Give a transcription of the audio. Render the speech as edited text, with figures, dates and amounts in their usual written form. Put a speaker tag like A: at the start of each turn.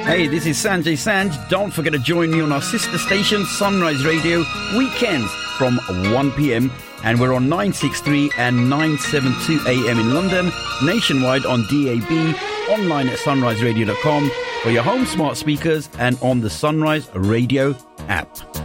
A: Hey, this is Sanjay Sanj. Don't forget to join me on our sister station, Sunrise Radio, weekends from 1 p.m. And we're on 963 and 972 AM in London, nationwide on DAB, online at sunriseradio.com, for your home smart speakers and on the Sunrise Radio app.